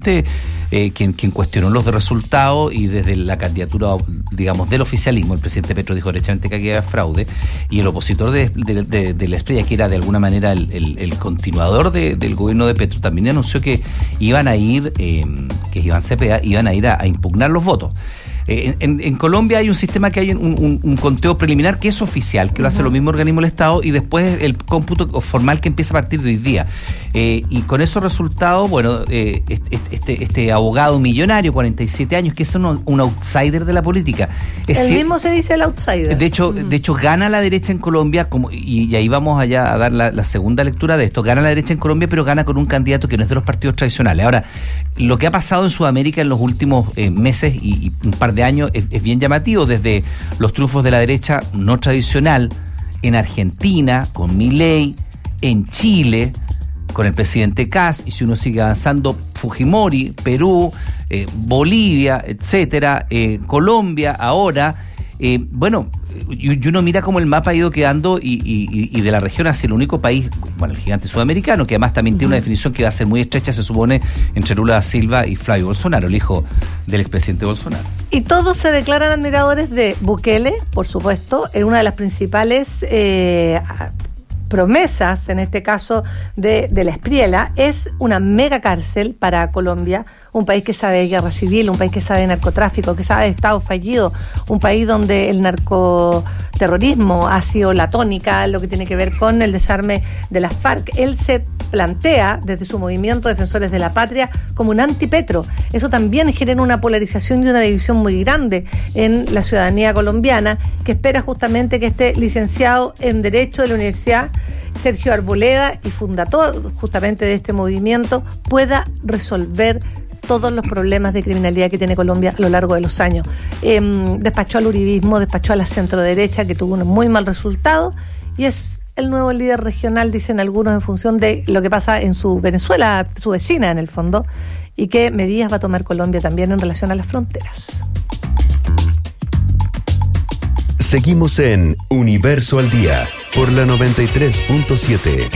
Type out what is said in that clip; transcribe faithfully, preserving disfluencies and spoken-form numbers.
fuerte eh, quien, quien cuestionó los resultados, y desde la candidatura, digamos, del oficialismo, el presidente Petro dijo derechamente que aquí había fraude, y el opositor de, de, de, de la Espriella, que era de alguna manera el, el, el continuador de, del gobierno de Petro, también anunció que iban a ir, eh, que Iván Cepeda, iban a ir a, a impugnar los votos. Eh, en, en Colombia hay un sistema que hay un, un, un conteo preliminar que es oficial, que lo hace uh-huh. lo mismo organismo del Estado, y después el cómputo formal que empieza a partir de hoy día. Eh, y con esos resultados, bueno, eh, este, este, este abogado millonario, cuarenta y siete años, que es un, un outsider de la política. Es el decir, mismo se dice el outsider. De hecho, uh-huh. de hecho gana la derecha en Colombia, como, y, y ahí vamos allá a dar la, la segunda lectura de esto. Gana la derecha en Colombia, pero gana con un candidato que no es de los partidos tradicionales. Ahora, lo que ha pasado en Sudamérica en los últimos eh, meses y, y un par de años es, es bien llamativo, desde los triunfos de la derecha no tradicional en Argentina, con Milei, en Chile, con el presidente Kast, y si uno sigue avanzando, Fujimori, Perú, eh, Bolivia, etcétera, eh, Colombia, ahora, eh, bueno, y, y uno mira cómo el mapa ha ido quedando, y, y, y de la región hacia el único país, bueno, el gigante sudamericano, que además también uh-huh. tiene una definición que va a ser muy estrecha, se supone, entre Lula da Silva y Flavio Bolsonaro, el hijo del expresidente Bolsonaro. Y todos se declaran admiradores de Bukele, por supuesto, es una de las principales eh, promesas, en este caso de, de la Espriella, es una mega cárcel para Colombia, un país que sabe de guerra civil, un país que sabe de narcotráfico, que sabe de Estado fallido, un país donde el narcoterrorismo ha sido la tónica, lo que tiene que ver con el desarme de las FARC. Él se plantea desde su movimiento Defensores de la Patria como un anti-Petro. Eso también genera una polarización y una división muy grande en la ciudadanía colombiana, que espera justamente que este licenciado en Derecho de la Universidad, Sergio Arboleda, y fundador justamente de este movimiento, pueda resolver todos los problemas de criminalidad que tiene Colombia a lo largo de los años. Eh, despachó al uribismo, despachó a la centroderecha, que tuvo un muy mal resultado, y es el nuevo líder regional, dicen algunos, en función de lo que pasa en su Venezuela, su vecina en el fondo, y qué medidas va a tomar Colombia también en relación a las fronteras. Seguimos en Universo al Día por la noventa y tres punto siete.